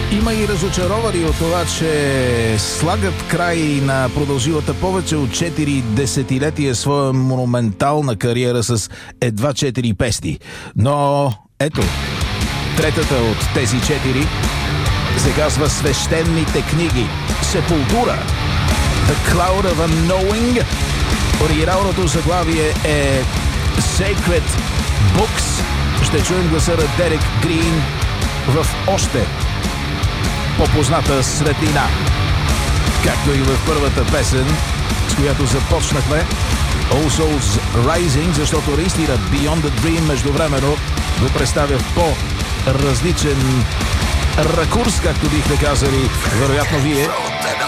Има и разочаровани от това, че слагат край на продължилата повече от 4 десетилетия своя монументална кариера с едва 4 песни. Но ето, третата от тези 4 се казва Свещените книги. Сепултура. The Cloud of Unknowing. Оригиналното заглавие е Sacred Books. Ще чуем гласа на Дерек Грин в още по-позната светлина. Както и в първата песен, с която започнахме, All Souls Rising, защото наистина Beyond the Dream междувременно го представя в по-различен ракурс, както бихме казали, вероятно вие.